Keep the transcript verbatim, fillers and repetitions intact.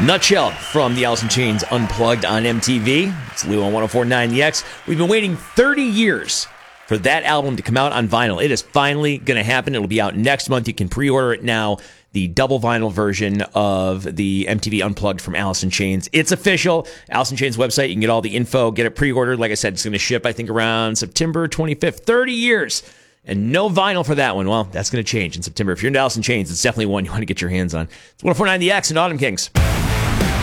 Nutshell from the Alice in Chains Unplugged on M T V. It's Lou on one oh four point nine The X. We've been waiting thirty years for that album to come out on vinyl. It is finally going to happen. It'll be out next month. You can pre-order it now. The double vinyl version of the M T V Unplugged from Alice in Chains. It's official. Alice in Chains website. You can get all the info. Get it pre-ordered. Like I said, it's going to ship, I think, around September twenty-fifth. thirty years. And no vinyl for that one. Well, that's going to change in September. If you're into Alice in Chains, it's definitely one you want to get your hands on. It's one oh four point nine The X and Autumn Kings.